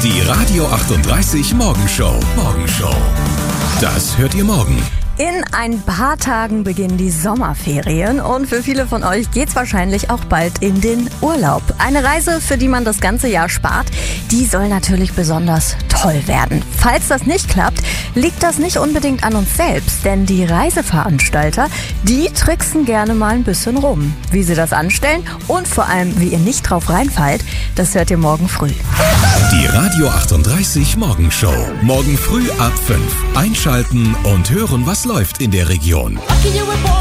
Die Radio 38 Morgenshow. Das hört ihr morgen. In ein paar Tagen beginnen die Sommerferien und für viele von euch geht's wahrscheinlich auch bald in den Urlaub. Eine Reise, für die man das ganze Jahr spart, die soll natürlich besonders toll werden. Falls das nicht klappt, liegt das nicht unbedingt an uns selbst, denn die Reiseveranstalter, die tricksen gerne mal ein bisschen rum. Wie sie das anstellen und vor allem, wie ihr nicht drauf reinfallt, das hört ihr morgen früh. Die Radio 38 Morgenshow. Morgen früh ab 5. Einschalten und hören, was läuft in der Region.